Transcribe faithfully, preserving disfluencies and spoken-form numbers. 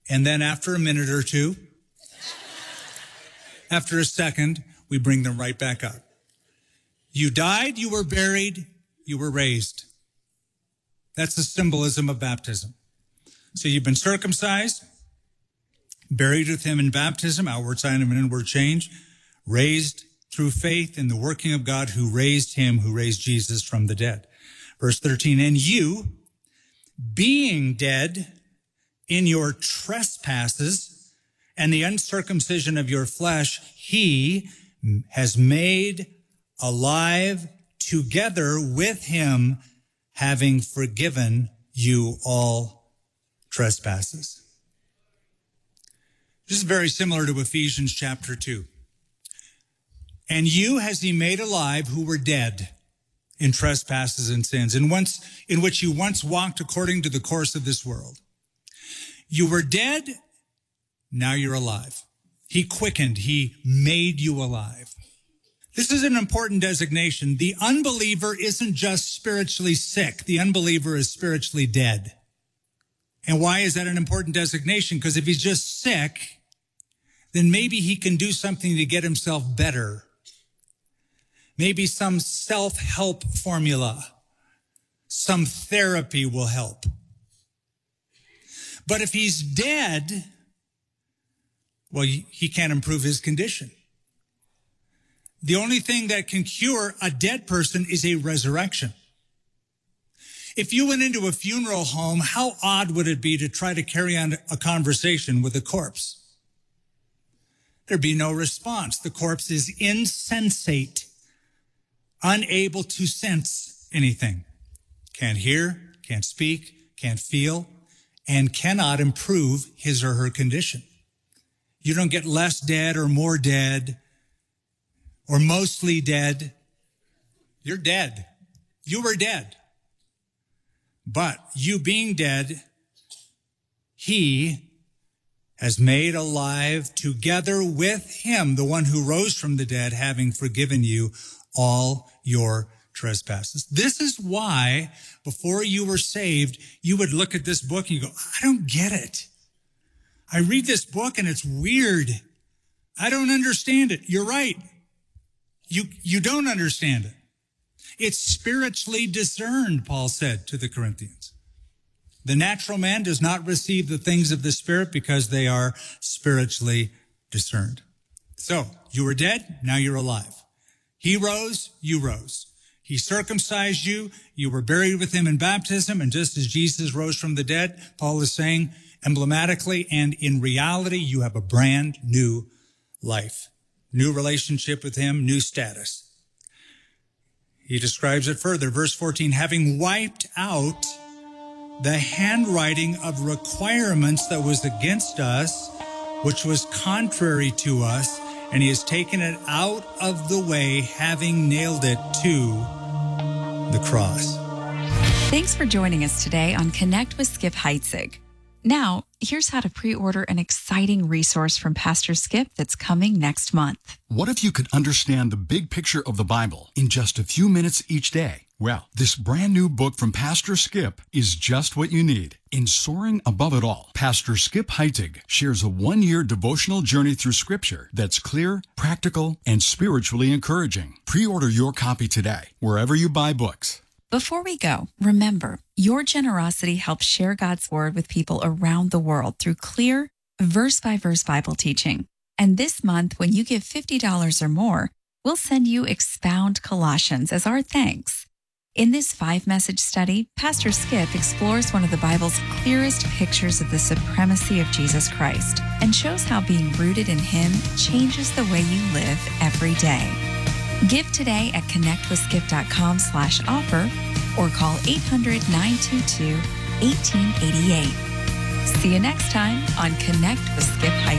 And then after a minute or two, after a second, we bring them right back up. You died, you were buried, you were raised. That's the symbolism of baptism. So you've been circumcised, buried with him in baptism, outward sign of an inward change, raised through faith in the working of God who raised him, who raised Jesus from the dead. Verse thirteen, and you, being dead in your trespasses and the uncircumcision of your flesh, he has made alive together with him, having forgiven you all trespasses. This is very similar to Ephesians chapter two. And you has he made alive who were dead in trespasses and sins, in once in which you once walked according to the course of this world. You were dead, now you're alive. He quickened, he made you alive. This is an important designation. The unbeliever isn't just spiritually sick. The unbeliever is spiritually dead. And why is that an important designation? Because if he's just sick, then maybe he can do something to get himself better. Maybe some self-help formula, some therapy will help. But if he's dead, well, he can't improve his condition. The only thing that can cure a dead person is a resurrection. If you went into a funeral home, how odd would it be to try to carry on a conversation with a corpse? There'd be no response. The corpse is insensate, unable to sense anything. Can't hear, can't speak, can't feel, and cannot improve his or her condition. You don't get less dead or more dead or mostly dead. You're dead. You were dead. But you being dead, he has made alive together with him, the one who rose from the dead, having forgiven you all your trespasses. This is why before you were saved, you would look at this book and you go, I don't get it. I read this book and it's weird. I don't understand it. You're right. You, you don't understand it. It's spiritually discerned, Paul said to the Corinthians. The natural man does not receive the things of the Spirit because they are spiritually discerned. So you were dead, now you're alive. He rose, you rose. He circumcised you, you were buried with him in baptism, and just as Jesus rose from the dead, Paul is saying emblematically and in reality, you have a brand new life, new relationship with him, new status. He describes it further. Verse fourteen, having wiped out the handwriting of requirements that was against us, which was contrary to us, and he has taken it out of the way, having nailed it to the cross. Thanks for joining us today on Connect with Skip Heitzig. Now, here's how to pre-order an exciting resource from Pastor Skip that's coming next month. What if you could understand the big picture of the Bible in just a few minutes each day? Well, this brand new book from Pastor Skip is just what you need. In Soaring Above It All, Pastor Skip Heitzig shares a one-year devotional journey through Scripture that's clear, practical, and spiritually encouraging. Pre-order your copy today, wherever you buy books. Before we go, remember, your generosity helps share God's Word with people around the world through clear, verse-by-verse Bible teaching. And this month, when you give fifty dollars or more, we'll send you Expound Colossians as our thanks. In this five-message study, Pastor Skip explores one of the Bible's clearest pictures of the supremacy of Jesus Christ and shows how being rooted in him changes the way you live every day. Give today at connectwithskip.com slash offer or call eight hundred, nine two two, one eight eight eight. See you next time on Connect with Skip Heitzig.